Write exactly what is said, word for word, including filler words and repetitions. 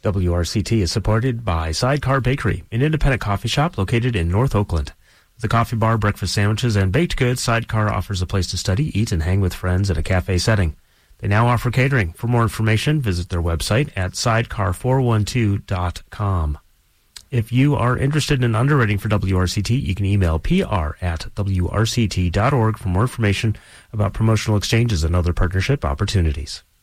W R C T is supported by Sidecar Bakery, an independent coffee shop located in North Oakland. With a coffee bar, breakfast sandwiches, and baked goods, Sidecar offers a place to study, eat, and hang with friends at a cafe setting. They now offer catering. For more information, visit their website at sidecar four one two dot com. If you are interested in underwriting for W R C T, you can email P R at W R C T dot org for more information about promotional exchanges and other partnership opportunities.